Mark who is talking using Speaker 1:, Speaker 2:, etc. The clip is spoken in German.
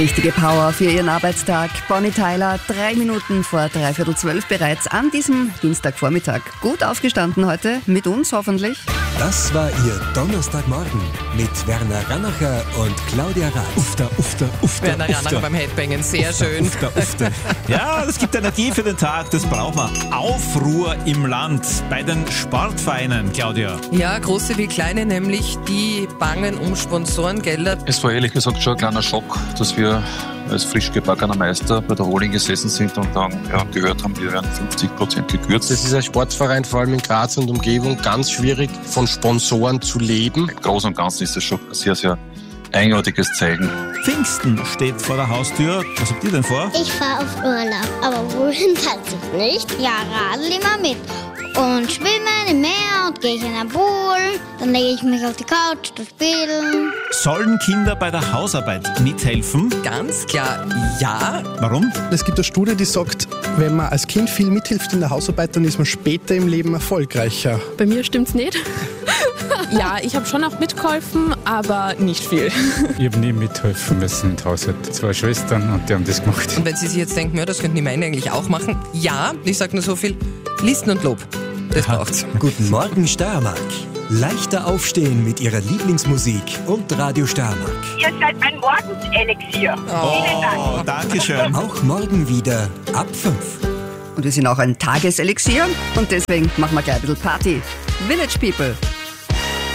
Speaker 1: Richtige Power für Ihren Arbeitstag. Bonnie Tyler, 3 Minuten vor 11:45 bereits an diesem Dienstagvormittag. Gut aufgestanden heute, mit uns hoffentlich.
Speaker 2: Das war Ihr Donnerstagmorgen mit Werner Ranacher und Claudia Rath.
Speaker 3: Ufter. Werner Ranacher beim Headbangen, sehr schön.
Speaker 4: Ufter. Ja, es gibt Energie für den Tag, das braucht man. Aufruhr im Land bei den Sportvereinen, Claudia.
Speaker 3: Ja, große wie kleine nämlich, die bangen um Sponsorengelder.
Speaker 5: Es war ehrlich gesagt schon ein kleiner Schock, dass wir als frisch gebackener Meister bei der Rohling gesessen sind und dann gehört haben, wir werden 50% gekürzt.
Speaker 6: Das ist ein Sportverein, vor allem in Graz und Umgebung, ganz schwierig von Sponsoren zu leben.
Speaker 5: Im Großen und Ganzen ist das schon ein sehr, sehr eigenartiges Zeichen.
Speaker 4: Pfingsten steht vor der Haustür. Was habt ihr denn vor?
Speaker 7: Ich fahre auf Urlaub, aber wohin weiß ich nicht. Ja, radel immer mit. Und schwimmen im Meer und gehe ich in den Pool. Dann lege ich mich auf die Couch zu spielen.
Speaker 4: Sollen Kinder bei der Hausarbeit mithelfen?
Speaker 3: Ganz klar, ja.
Speaker 4: Warum?
Speaker 8: Es gibt eine Studie, die sagt, wenn man als Kind viel mithilft in der Hausarbeit, dann ist man später im Leben erfolgreicher.
Speaker 9: Bei mir stimmt's nicht. Ja, ich habe schon auch mitgeholfen, aber nicht viel.
Speaker 10: Ich habe nie mithelfen müssen im Haushalt. 2 Schwestern und die haben das gemacht.
Speaker 3: Und wenn Sie sich jetzt denken, ja, das könnten die meine eigentlich auch machen. Ja, ich sage nur so viel, Listen und Lob. Das braucht's.
Speaker 2: Guten Morgen Steiermark. Leichter aufstehen mit Ihrer Lieblingsmusik und Radio Steiermark.
Speaker 11: Ihr seid mein Morgenselixier. Vielen Dank.
Speaker 4: Danke schön.
Speaker 2: Auch morgen wieder ab 5.
Speaker 1: Und wir sind auch ein Tageselixier und deswegen machen wir gleich ein bisschen Party. Village People.